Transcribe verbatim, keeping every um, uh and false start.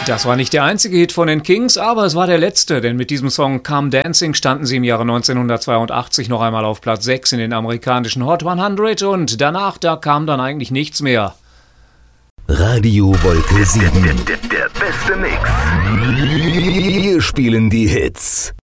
Das war nicht der einzige Hit von den Kings, aber es war der letzte, denn mit diesem Song Come Dancing standen sie im Jahre neunzehnhundertzweiundachtzig noch einmal auf Platz sechs in den amerikanischen Hot hundert und danach, da kam dann eigentlich nichts mehr. Radio Wolke sieben. Der, der, der beste Mix. Wir spielen die Hits.